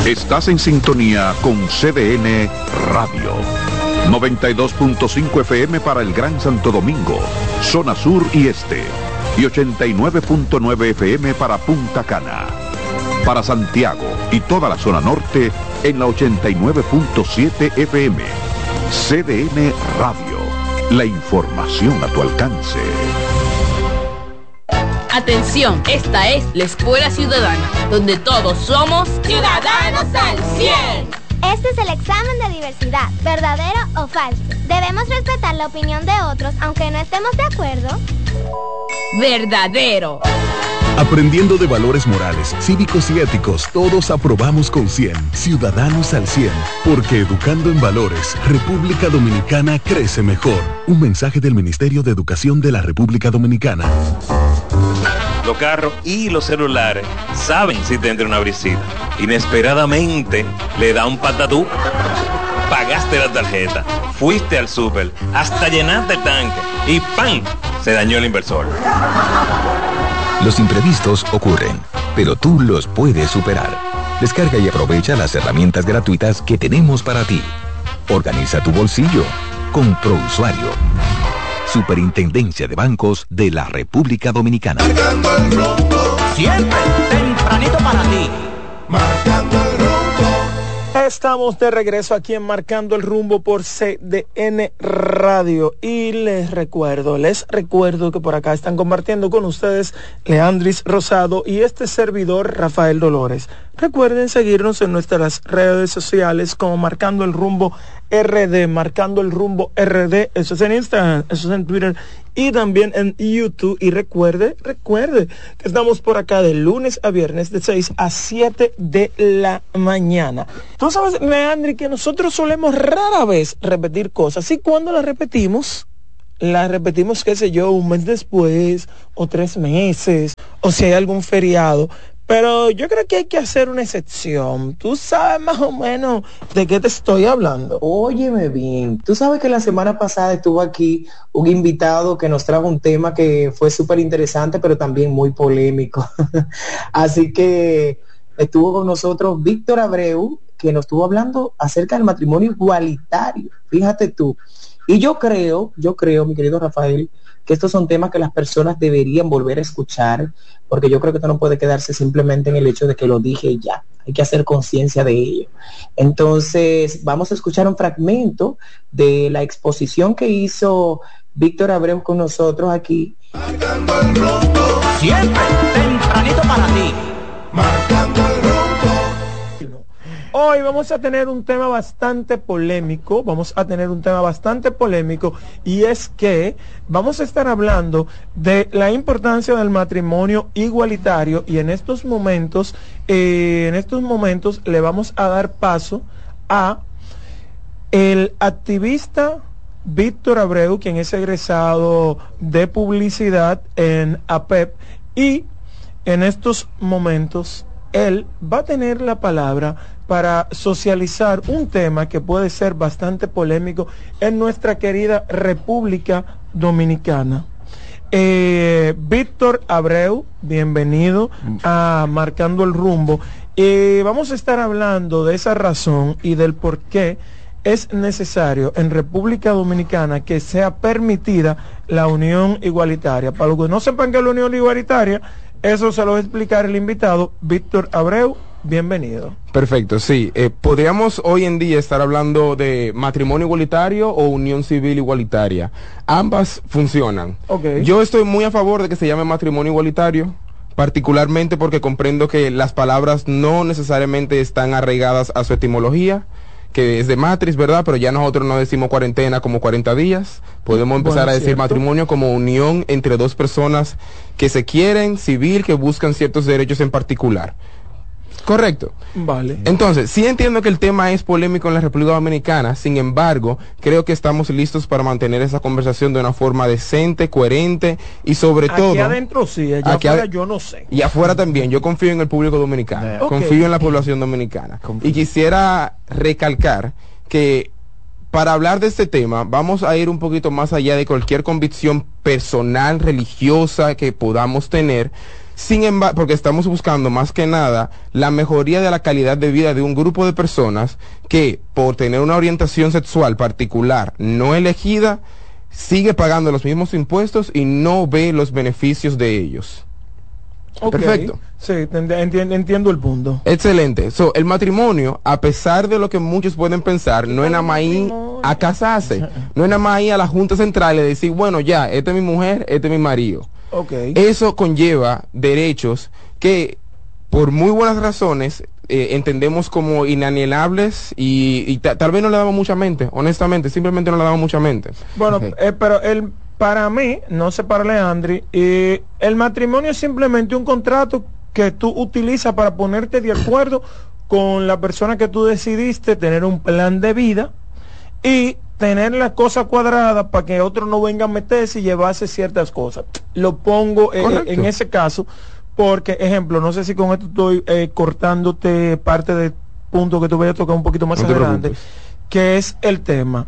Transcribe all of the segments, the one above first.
Estás en sintonía con CDN Radio. 92.5 FM para el Gran Santo Domingo, zona sur y este. Y 89.9 FM para Punta Cana. Para Santiago y toda la zona norte en la 89.7 FM. CDN Radio. La información a tu alcance. Atención, esta es la Escuela Ciudadana, donde todos somos ciudadanos al 100. Este es el examen de diversidad, ¿verdadero o falso? ¿Debemos respetar la opinión de otros aunque no estemos de acuerdo? Verdadero. Aprendiendo de valores morales, cívicos y éticos, todos aprobamos con 100. Ciudadanos al 100. Porque educando en valores, República Dominicana crece mejor. Un mensaje del Ministerio de Educación de la República Dominicana. Los carros y los celulares saben si te entra una brisita. Inesperadamente le da un patatú. Pagaste la tarjeta, fuiste al súper, hasta llenaste el tanque y ¡pam! Se dañó el inversor. Los imprevistos ocurren, pero tú los puedes superar. Descarga y aprovecha las herramientas gratuitas que tenemos para ti. Organiza tu bolsillo con ProUsuario. Superintendencia de Bancos de la República Dominicana. Marcando el rumbo. Siempre tempranito para ti. Marcando el rumbo. Estamos de regreso aquí en Marcando el Rumbo por CDN Radio y les recuerdo que por acá están compartiendo con ustedes Leandris Rosado y este servidor Rafael Dolores. Recuerden seguirnos en nuestras redes sociales como Marcando el Rumbo RD, Marcando el Rumbo RD, eso es en Instagram, eso es en Twitter y también en YouTube. Y recuerde que estamos por acá de lunes a viernes de 6 a 7 de la mañana. Tú sabes, Leandri, que nosotros solemos rara vez repetir cosas y cuando las repetimos, qué sé yo, un mes después o 3 meses o si hay algún feriado. Pero yo creo que hay que hacer una excepción. Tú sabes más o menos de qué te estoy hablando. Óyeme bien, tú sabes que la semana pasada estuvo aquí un invitado que nos trajo un tema que fue súper interesante, pero también muy polémico. Así que estuvo con nosotros Víctor Abreu, que nos estuvo hablando acerca del matrimonio igualitario. Fíjate tú. Y yo creo, mi querido Rafael, que estos son temas que las personas deberían volver a escuchar, porque yo creo que esto no puede quedarse simplemente en el hecho de que lo dije y ya, hay que hacer conciencia de ello. Entonces, vamos a escuchar un fragmento de la exposición que hizo Víctor Abreu con nosotros aquí. Marcando el rumbo. Siempre tempranito para ti. Marcando el rumbo. Hoy vamos a tener un tema bastante polémico, y es que vamos a estar hablando de la importancia del matrimonio igualitario y en estos momentos le vamos a dar paso a el activista Víctor Abreu, quien es egresado de publicidad en APEP, y en estos momentos él va a tener la palabra para socializar un tema que puede ser bastante polémico en nuestra querida República Dominicana. Víctor Abreu, bienvenido a Marcando el Rumbo. Vamos a estar hablando de esa razón y del por qué es necesario en República Dominicana que sea permitida la unión igualitaria. Para los que no sepan qué es la unión igualitaria, eso se lo va a explicar el invitado Víctor Abreu. Bienvenido. Perfecto, sí. Podríamos hoy en día estar hablando de matrimonio igualitario o unión civil igualitaria. Ambas funcionan. Okay. Yo estoy muy a favor de que se llame matrimonio igualitario, particularmente porque comprendo que las palabras no necesariamente están arraigadas a su etimología, que es de matriz, ¿verdad? Pero ya nosotros no decimos cuarentena como 40 días. Podemos empezar a decir cierto. Matrimonio como unión entre dos personas que se quieren, civil, que buscan ciertos derechos en particular. Correcto. Vale. Entonces, sí entiendo que el tema es polémico en la República Dominicana, sin embargo, creo que estamos listos para mantener esa conversación de una forma decente, coherente y sobre todo... Aquí adentro sí, allá afuera yo no sé. Y afuera también, yo confío en el público dominicano, confío en la población dominicana. Y quisiera recalcar que para hablar de este tema, vamos a ir un poquito más allá de cualquier convicción personal, religiosa que podamos tener, Sin embargo, porque estamos buscando más que nada la mejoría de la calidad de vida de un grupo de personas que, por tener una orientación sexual particular no elegida, sigue pagando los mismos impuestos y no ve los beneficios de ellos. Okay. Perfecto. Sí, entiendo el punto. Excelente. El matrimonio, a pesar de lo que muchos pueden pensar, no es nada más ir a casarse, no es nada más ir a la Junta Central y decir, bueno, ya, esta es mi mujer, este es mi marido. Okay. Eso conlleva derechos que, por muy buenas razones, entendemos como inalienables y tal vez no le damos mucha mente, honestamente, simplemente no le damos mucha mente. Bueno, pero para mí, no sé para Leandri, el matrimonio es simplemente un contrato que tú utilizas para ponerte de acuerdo con la persona que tú decidiste tener un plan de vida y tener la cosa cuadrada para que otro no venga a meterse y llevarse ciertas cosas. Lo pongo en ese caso porque, ejemplo, no sé si con esto estoy cortándote parte del punto que tú vayas a tocar un poquito más adelante, que es el tema.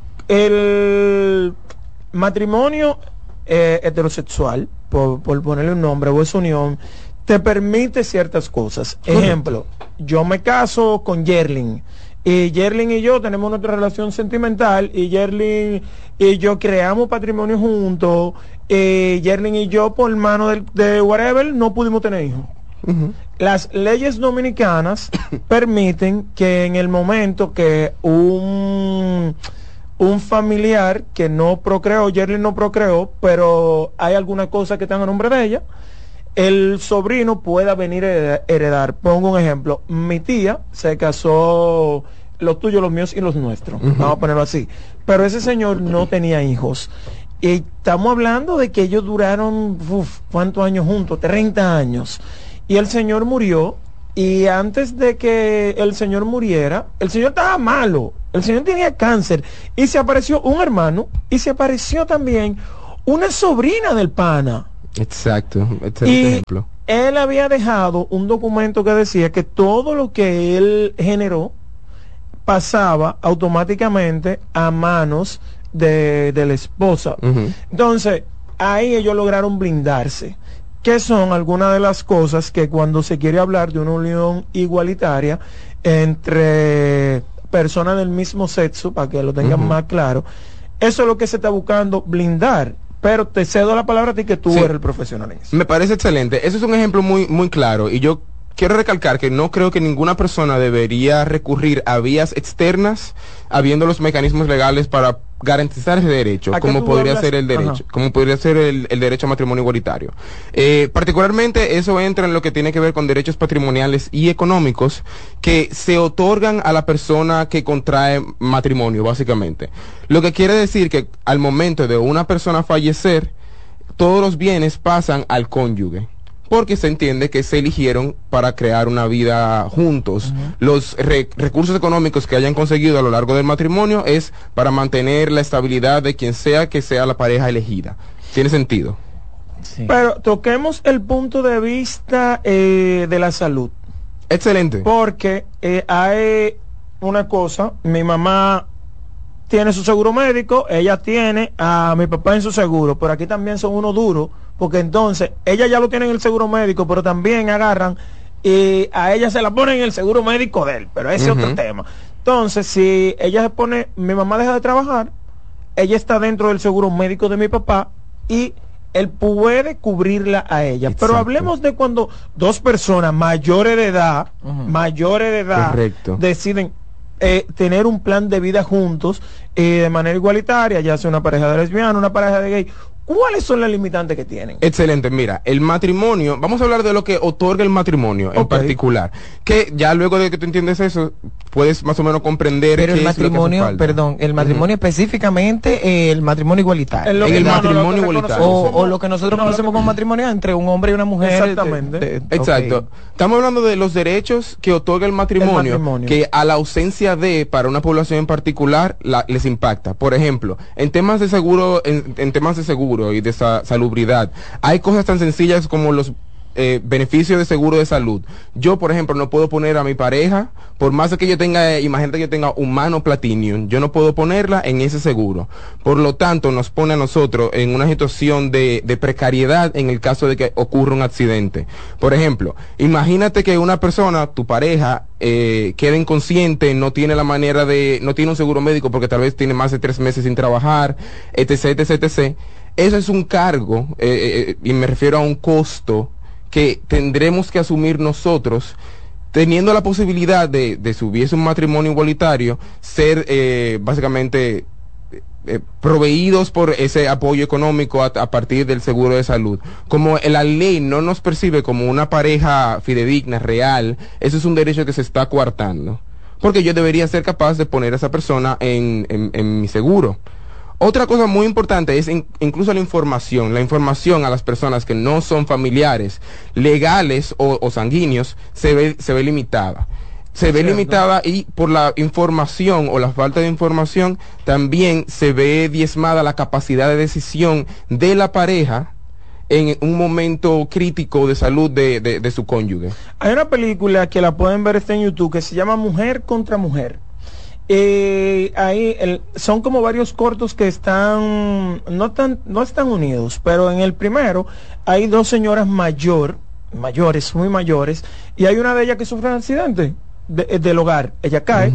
El matrimonio heterosexual, por ponerle un nombre, o esa unión, te permite ciertas cosas. Ejemplo, yo me caso con Yerlin, y Yerlin y yo tenemos nuestra relación sentimental, y Yerlin y yo creamos patrimonio juntos, y Yerlin y yo, por mano de whatever, no pudimos tener hijos. Las leyes dominicanas permiten que en el momento que un familiar que no procreó, Yerlin no procreó, pero hay alguna cosa que están a nombre de ella, el sobrino pueda venir a heredar. Pongo un ejemplo, mi tía se casó, los tuyos, los míos y los nuestros, vamos a ponerlo así, pero ese señor no tenía hijos, y estamos hablando de que ellos duraron, ¿cuántos años juntos? 30 años, y el señor murió, y antes de que el señor muriera, el señor estaba malo, el señor tenía cáncer, y se apareció un hermano, y se apareció también una sobrina del pana. Exacto, excelente ejemplo. Él había dejado un documento que decía que todo lo que él generó pasaba automáticamente a manos de la esposa. Entonces, ahí ellos lograron blindarse, que son algunas de las cosas que cuando se quiere hablar de una unión igualitaria entre personas del mismo sexo, para que lo tengan más claro, eso es lo que se está buscando blindar. Pero te cedo la palabra a ti, que tú eres el profesional en eso. Me parece excelente. Eso es un ejemplo muy, muy claro. Y yo quiero recalcar que no creo que ninguna persona debería recurrir a vías externas habiendo los mecanismos legales para garantizar ese derecho, como podría ser el derecho, como podría ser el derecho a matrimonio igualitario. Particularmente eso entra en lo que tiene que ver con derechos patrimoniales y económicos que se otorgan a la persona que contrae matrimonio, básicamente. Lo que quiere decir que al momento de una persona fallecer, todos los bienes pasan al cónyuge, porque se entiende que se eligieron para crear una vida juntos. Los recursos económicos que hayan conseguido a lo largo del matrimonio es para mantener la estabilidad de quien sea que sea la pareja elegida. ¿Tiene sentido? Sí. Pero toquemos el punto de vista de la salud. Excelente. Porque hay una cosa, mi mamá tiene su seguro médico, ella tiene a mi papá en su seguro, pero aquí también son unos duros, porque entonces ella ya lo tiene en el seguro médico, pero también agarran y a ella se la ponen en el seguro médico de él, pero ese es otro tema. Entonces, si ella se pone, mi mamá deja de trabajar, ella está dentro del seguro médico de mi papá y él puede cubrirla a ella. Exacto. Pero hablemos de cuando dos personas mayores de edad, Correcto. deciden tener un plan de vida juntos de manera igualitaria, ya sea una pareja de lesbianos, una pareja de gay. ¿Cuáles son las limitantes que tienen? Excelente, mira, el matrimonio, vamos a hablar de lo que otorga el matrimonio en particular, que ya luego de que tú entiendes eso, puedes más o menos comprender. Pero el matrimonio, el matrimonio específicamente, el matrimonio igualitario. El matrimonio igualitario. O lo que nosotros conocemos como matrimonio entre un hombre y una mujer. Exactamente. Exacto. Estamos hablando de los derechos que otorga el matrimonio, que a la ausencia de, para una población en particular, les impacta. Por ejemplo, en temas de seguro, en temas de seguro y de salubridad, hay cosas tan sencillas como los beneficio de seguro de salud. Yo, por ejemplo, no puedo poner a mi pareja, por más que yo tenga, imagínate que yo tenga Humano Platinum, yo no puedo ponerla en ese seguro. Por lo tanto, nos pone a nosotros en una situación de precariedad en el caso de que ocurra un accidente. Por ejemplo, imagínate que una persona, tu pareja, queda inconsciente, no tiene la manera no tiene un seguro médico porque tal vez tiene más de 3 meses sin trabajar, etc, etc, etc. Eso es un cargo, y me refiero a un costo que tendremos que asumir nosotros, teniendo la posibilidad de si hubiese un matrimonio igualitario, ser básicamente proveídos por ese apoyo económico a partir del seguro de salud. Como la ley no nos percibe como una pareja fidedigna, real, eso es un derecho que se está coartando, porque yo debería ser capaz de poner a esa persona en mi seguro. Otra cosa muy importante es incluso la información a las personas que no son familiares, legales o sanguíneos, se ve limitada. Se ve limitada, y por la información o la falta de información también se ve diezmada la capacidad de decisión de la pareja en un momento crítico de salud de su cónyuge. Hay una película que la pueden ver en YouTube que se llama Mujer contra Mujer. Son como varios cortos que están no están unidos, pero en el primero hay 2 señoras mayores, muy mayores, y hay una de ellas que sufre un accidente del hogar. Ella cae,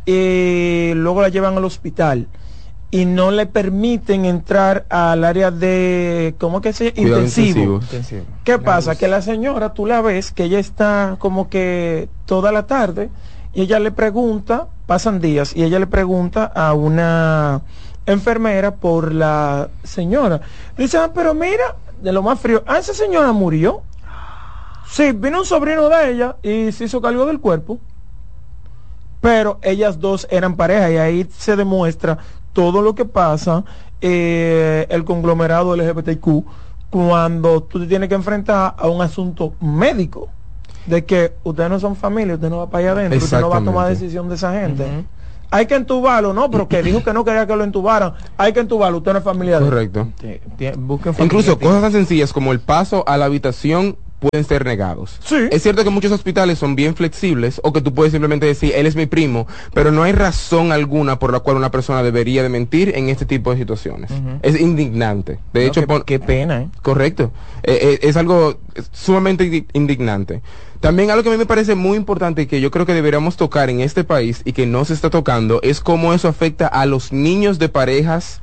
y luego la llevan al hospital y no le permiten entrar al área de, ¿cómo que se llama? Intensivo. ¿Qué pasa? Que la señora, tú la ves que ella está como que toda la tarde, y ella le pregunta, pasan días, y ella le pregunta a una enfermera por la señora. Dice, pero mira, de lo más frío, esa señora murió. Sí, vino un sobrino de ella y se hizo cargo del cuerpo. Pero ellas dos eran pareja, y ahí se demuestra todo lo que pasa, el conglomerado LGBTQ, cuando tú te tienes que enfrentar a un asunto médico. De que ustedes no son familia, usted no va para allá adentro, usted no va a tomar decisión de esa gente. Hay que entubarlo, ¿no? Pero que dijo que no quería que lo entubaran. Hay que entubarlo, usted no es familia de él. Correcto. Incluso cosas tan sencillas como el paso a la habitación pueden ser negados. Sí. Es cierto que muchos hospitales son bien flexibles, o que tú puedes simplemente decir, él es mi primo, pero no hay razón alguna por la cual una persona debería de mentir en este tipo de situaciones. Es indignante. De hecho, qué pena, ¿eh? Correcto. Es algo sumamente indignante. También algo que a mí me parece muy importante y que yo creo que deberíamos tocar en este país y que no se está tocando es cómo eso afecta a los niños de parejas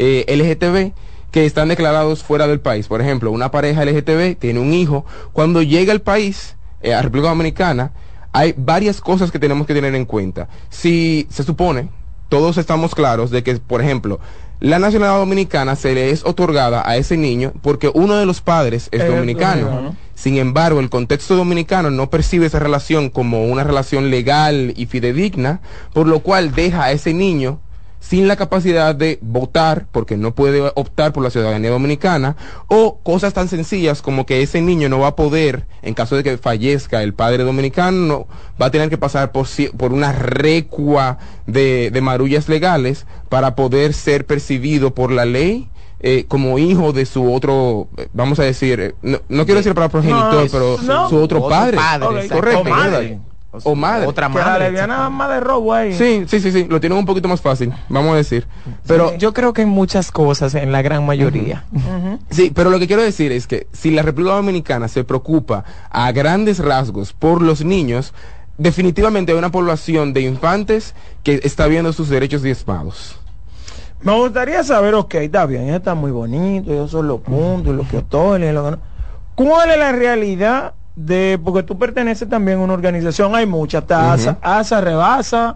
LGTB que están declarados fuera del país. Por ejemplo, una pareja LGTB tiene un hijo, cuando llega al país, a República Dominicana, hay varias cosas que tenemos que tener en cuenta. Si se supone, todos estamos claros de que, por ejemplo, la nacionalidad dominicana se le es otorgada a ese niño porque uno de los padres es dominicano. Sin embargo, el contexto dominicano no percibe esa relación como una relación legal y fidedigna, por lo cual deja a ese niño sin la capacidad de votar, porque no puede optar por la ciudadanía dominicana, o cosas tan sencillas como que ese niño no va a poder, en caso de que fallezca el padre dominicano, va a tener que pasar por una recua de marullas legales para poder ser percibido por la ley como hijo de su otro, vamos a decir, no quiero decir para progenitor, pero su otro padre. Correcto. O madre. Otra madre. Que nada más de robo ahí. Sí, lo tienen un poquito más fácil, vamos a decir. Pero yo creo que en muchas cosas, en la gran mayoría. Sí, pero lo que quiero decir es que si la República Dominicana se preocupa a grandes rasgos por los niños, definitivamente hay una población de infantes que está viendo sus derechos diezmados. Me gustaría saber, está bien, está muy bonito, esos son los puntos, los que otorgan, lo que no. ¿Cuál es la realidad porque tú perteneces también a una organización? Hay muchas, ASA, Rebasa,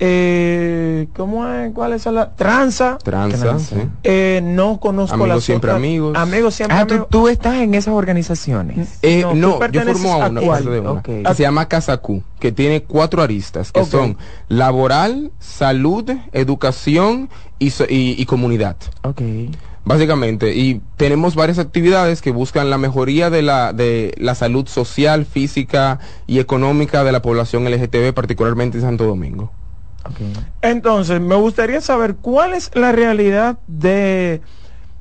¿cómo es? ¿Cuál es la? Transa, sí. No conozco Amigos las siempre otras. Amigos siempre amigos. ¿Tú estás en esas organizaciones? No, yo formo una que se llama CASACU, que tiene 4 aristas, que son laboral, salud, educación y comunidad. Básicamente, y tenemos varias actividades que buscan la mejoría de la salud social, física y económica de la población LGTB, particularmente en Santo Domingo. Entonces, me gustaría saber cuál es la realidad de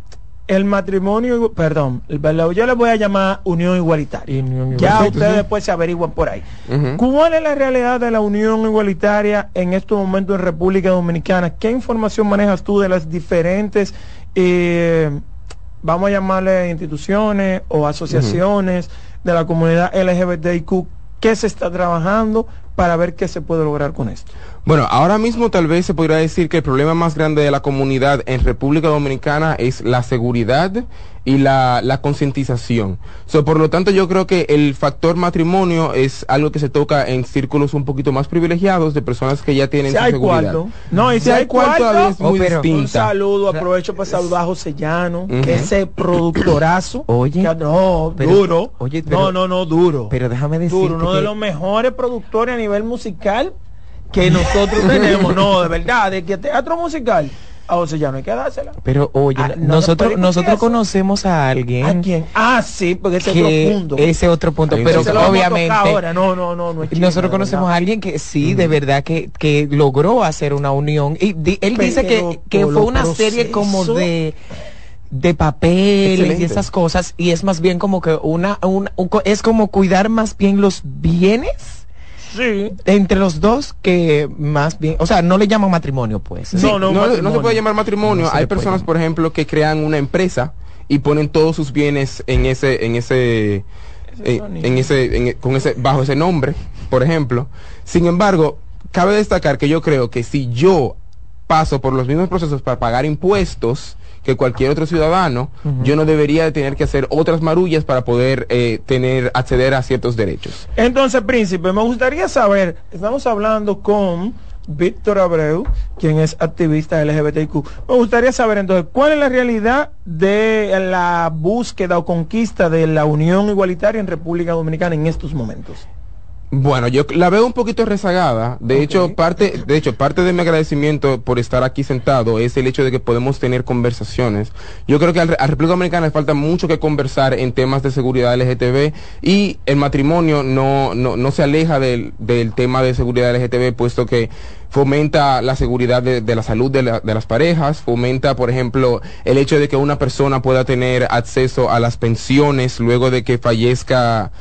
el matrimonio, perdón, yo le voy a llamar unión igualitaria. Ya ustedes después se averiguan por ahí. ¿Cuál es la realidad de la unión igualitaria en estos momentos en República Dominicana? ¿Qué información manejas tú de las diferentes, vamos a llamarle instituciones o asociaciones de la comunidad LGBTIQ? ¿Qué se está trabajando para ver qué se puede lograr con esto? Bueno, ahora mismo tal vez se podría decir que el problema más grande de la comunidad en República Dominicana es la seguridad y la concientización. Por lo tanto, yo creo que el factor matrimonio es algo que se toca en círculos un poquito más privilegiados de personas que ya tienen si su hay seguridad. Cuarto. No, y si hay cuarto, todavía es muy distinta. Un saludo, aprovecho para saludar a José Llano, ese productorazo. Oye, duro. Oye, duro. Pero déjame decirte uno de los mejores productores a nivel musical que nosotros tenemos, de verdad, de que teatro musical, a José Llano hay que dársela. Pero oye, nosotros conocemos a alguien. ¿A quién? Sí, porque ese otro punto, pero obviamente ahora. No es nosotros conocemos a alguien que sí, de verdad que logró hacer una unión y él dice que fue una serie como de papeles. Excelente. Y esas cosas, y es más bien como que es como cuidar más bien los bienes. Sí. Entre los dos, que más bien, o sea, no le llaman matrimonio, pues. Sí, no se puede llamar matrimonio. No, hay personas, por ejemplo, que crean una empresa y ponen todos sus bienes bajo ese nombre, por ejemplo. Sin embargo, cabe destacar que yo creo que si yo paso por los mismos procesos para pagar impuestos que cualquier otro ciudadano, yo no debería de tener que hacer otras marullas para poder acceder a ciertos derechos. Entonces, Príncipe, me gustaría saber, estamos hablando con Víctor Abreu, quien es activista LGBTIQ. Me gustaría saber entonces, ¿cuál es la realidad de la búsqueda o conquista de la unión igualitaria en República Dominicana en estos momentos? Bueno, yo la veo un poquito rezagada. De hecho, parte de mi agradecimiento por estar aquí sentado es el hecho de que podemos tener conversaciones. Yo creo que a República Dominicana le falta mucho que conversar en temas de seguridad LGTB, y el matrimonio no se aleja del tema de seguridad LGTB, puesto que fomenta la seguridad de la salud de las parejas, fomenta, por ejemplo, el hecho de que una persona pueda tener acceso a las pensiones luego de que fallezca